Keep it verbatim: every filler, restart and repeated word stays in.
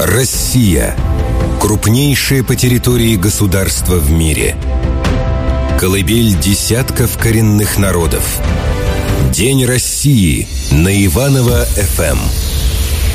Россия. Крупнейшее по территории государство в мире. Колыбель десятков коренных народов. День России на Иваново эф эм.